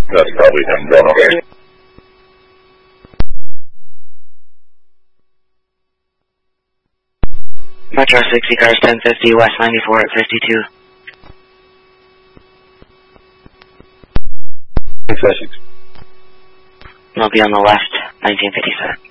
That's probably him going, okay. Metro 60 cars 1050, West 94 at 52. Essex. I'll be on the left, 1957.